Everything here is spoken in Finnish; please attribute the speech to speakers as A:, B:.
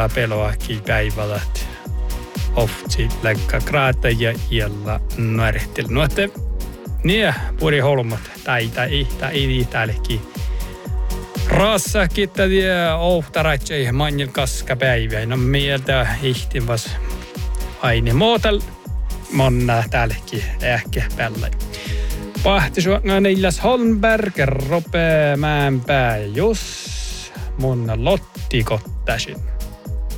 A: Tää peloakin päivällä. Oftsi läkkä kraata ja iällä nuorehtil. No että niin puri holmat tai täälläkin. Rassa kittäviä ohtaraitsei manjil kaska päivä. No mieltä ihtin vas aine mootal. Monna täälläkin ehkä päällä. Pahtisuokna Neilas Holmberg, Rope Mäenpää, Jus, mun Lotti Kottasin.